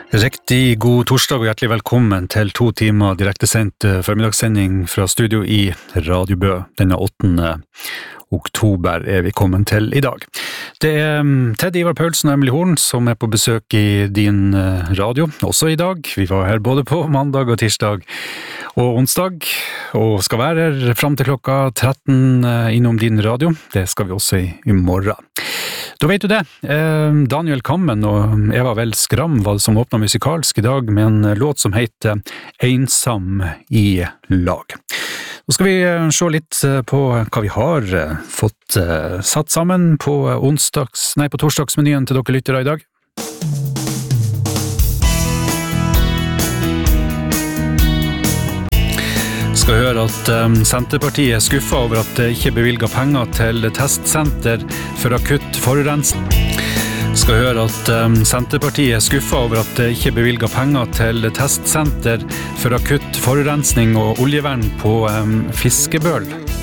Riktig god torsdag og hjertelig velkommen til 2 timer direktesendt formidagssending fra studio i Radio Bø. Denne 8. oktober vi kommet til i dag. Det Ted Ivar Paulsen og Emily Horn som på besøk i din radio, også i dag. Vi var her både på mandag og tirsdag og onsdag, og skal være her frem til klokka 13 innom din radio. Det skal vi også i morgen. Da vet du det. Daniel Kammen og Eva Vel Skram var det som åpnet musikalsk i dag med en låt som heter «Ensam i lag». Nå skal vi se litt på hva vi har fått satt sammen på torsdagsmenyen til dere lyttere i dag. Skal høre at Senterpartiet skuffet over at det ikke bevilget penger til testsenter for akutt forurensning. Skal høre at Senterpartiet skuffet over at det ikke bevilget penger til testsenter for akutt forurensning og oljevern på Fiskebøl.